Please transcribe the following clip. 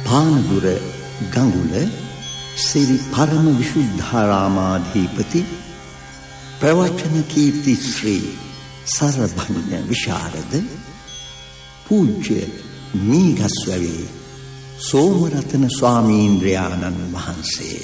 පානදුර ගඟුල සිරි පරම විශුද්ධාරාමාධිපති ප්‍රවචන කීර්ති ශ්‍රී සරභඤ්ඤ විශාරද පූජ්‍ය මීගස්වැවේ සෝමරතන ස්වාමීන්ද්‍රයාණන් වහන්සේ